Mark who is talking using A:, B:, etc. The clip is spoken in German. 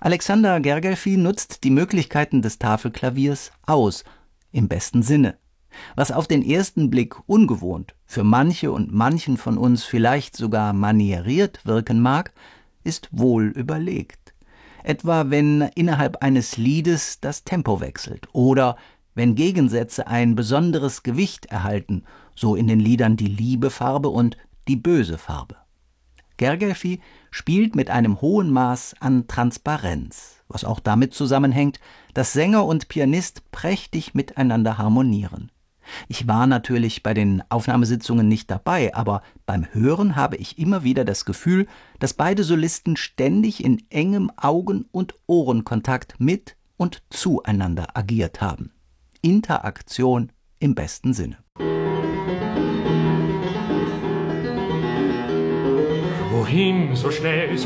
A: Alexander Gergelfi nutzt die Möglichkeiten des Tafelklaviers aus, im besten Sinne. Was auf den ersten Blick ungewohnt, für manche und manchen von uns vielleicht sogar manieriert wirken mag, ist wohl überlegt. Etwa wenn innerhalb eines Liedes das Tempo wechselt oder wenn Gegensätze ein besonderes Gewicht erhalten, so in den Liedern die liebe Farbe und die böse Farbe. Gergelfi spielt mit einem hohen Maß an Transparenz, was auch damit zusammenhängt, dass Sänger und Pianist prächtig miteinander harmonieren. Ich war natürlich bei den Aufnahmesitzungen nicht dabei, aber beim Hören habe ich immer wieder das Gefühl, dass beide Solisten ständig in engem Augen- und Ohrenkontakt mit und zueinander agiert haben. Interaktion im besten Sinne.
B: Wohin so schnell